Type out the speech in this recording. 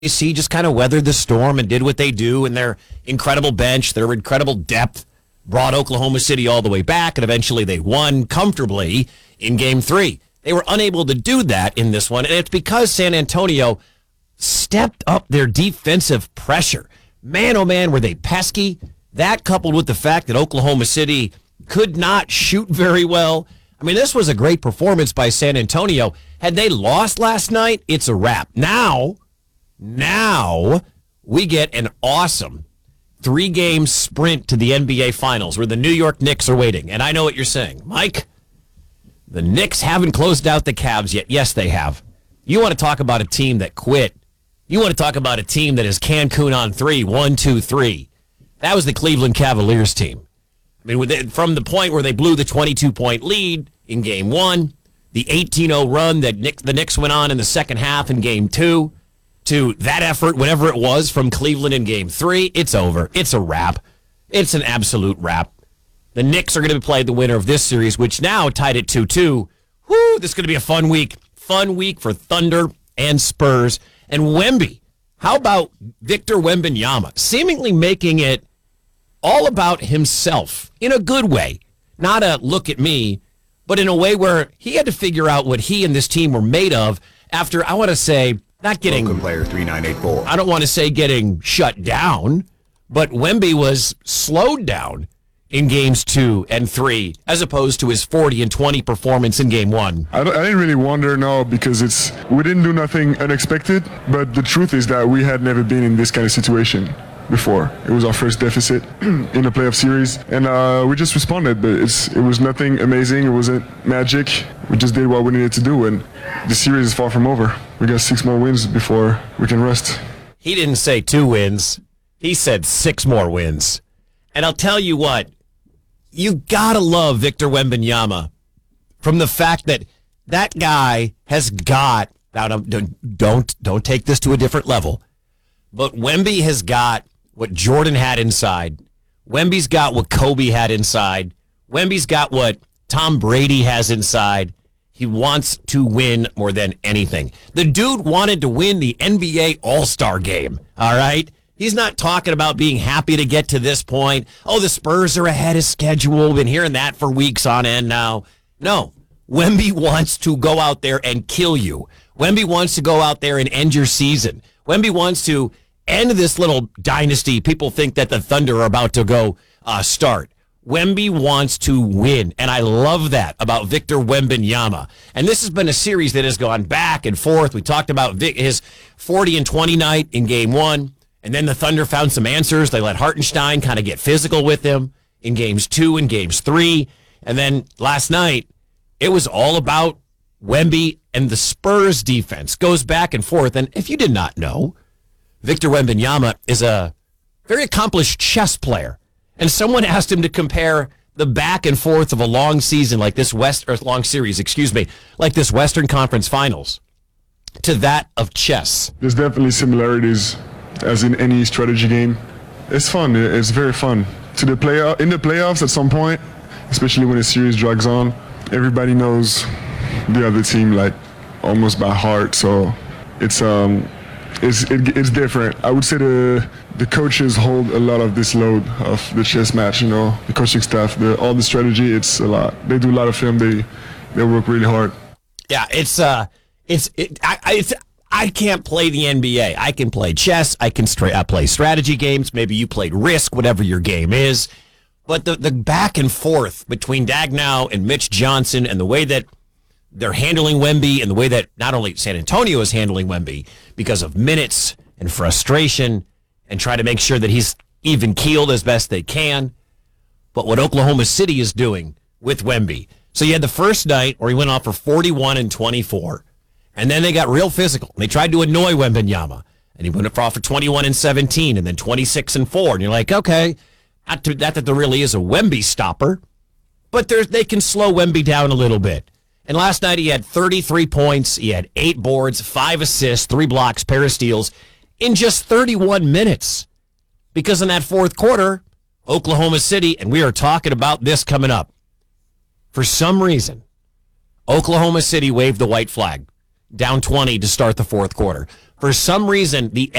OKC just kind of weathered the storm and did what they do, and their incredible bench, their incredible depth brought Oklahoma City all the way back, and eventually they won comfortably in Game 3. They were unable to do that in this one, and it's because San Antonio stepped up their defensive pressure. Man, oh man, were they pesky. That coupled with the fact that Oklahoma City could not shoot very well. I mean, this was a great performance by San Antonio. Had they lost last night, it's a wrap. Now we get an awesome 3-game sprint to the NBA Finals where the New York Knicks are waiting. And I know what you're saying. Mike, the Knicks haven't closed out the Cavs yet. Yes, they have. You want to talk about a team that quit. You want to talk about a team that is Cancun on 3, 1, 2, 3. That was the Cleveland Cavaliers team. I mean, from the point where they blew the 22-point lead in Game 1, the 18-0 run that the Knicks went on in the second half in Game 2, to that effort, whatever it was, from Cleveland in Game 3, it's over. It's a wrap. It's an absolute wrap. The Knicks are going to play the winner of this series, which now tied at 2-2. Woo, this is going to be a fun week. Fun week for Thunder and Spurs. And Wemby, how about Victor Wembanyama, seemingly making it all about himself in a good way. Not a look at me, but in a way where he had to figure out what he and this team were made of after, I want to say, not getting... Welcome, player 3984. I don't want to say getting shut down, but Wemby was slowed down in Games 2 and 3, as opposed to his 40 and 20 performance in Game 1. I didn't really wonder, no, because we didn't do nothing unexpected, but the truth is that we had never been in this kind of situation before. It was our first deficit in a playoff series, and we just responded, but it was nothing amazing. It wasn't magic. We just did what we needed to do, and the series is far from over. We got 6 more wins before we can rest. He didn't say 2 wins. He said 6 more wins. And I'll tell you what, you gotta love Victor Wembanyama from the fact that that guy has got, now don't take this to a different level, but Wemby has got what Jordan had inside. Wemby's got what Kobe had inside. Wemby's got what Tom Brady has inside. He wants to win more than anything. The dude wanted to win the NBA All-Star game, all right? He's not talking about being happy to get to this point. Oh, the Spurs are ahead of schedule. We've been hearing that for weeks on end now. No, Wemby wants to go out there and kill you. Wemby wants to go out there and end your season. Wemby wants to end this little dynasty. People think that the Thunder are about to go start. Wemby wants to win, and I love that about Victor Wembanyama. And this has been a series that has gone back and forth. We talked about his 40 and 20 night in Game 1, and then the Thunder found some answers. They let Hartenstein kind of get physical with him in Games 2 and Games 3. And then last night, it was all about Wemby and the Spurs defense. Goes back and forth, and if you did not know, Victor Wembanyama is a very accomplished chess player. And someone asked him to compare the back and forth of a long season like this long series, like this Western Conference Finals to that of chess. There's definitely similarities, as in any strategy game. It's fun. It's very fun. In the playoffs at some point, especially when a series drags on, everybody knows the other team like almost by heart. So it's different. I would say the coaches hold a lot of this load of the chess match, the coaching staff, all the strategy, it's a lot. They do a lot of film. They work really hard. Yeah, I can't play the NBA. I can play chess. I can play strategy games. Maybe you played Risk, whatever your game is. But the back and forth between Daigneault and Mitch Johnson and the way that they're handling Wemby and the way that not only San Antonio is handling Wemby because of minutes and frustration and try to make sure that he's even-keeled as best they can, but what Oklahoma City is doing with Wemby. So you had the first night where he went off for 41 and 24, and then they got real physical. They tried to annoy Wembanyama, and he went off for 21 and 17 and then 26 and 4, and you're like, okay, not that there really is a Wemby stopper, but they can slow Wemby down a little bit. And last night he had 33 points, he had 8 boards, 5 assists, 3 blocks, pair of steals in just 31 minutes. Because in that fourth quarter, Oklahoma City, and we are talking about this coming up, for some reason, Oklahoma City waved the white flag, down 20 to start the fourth quarter. For some reason, the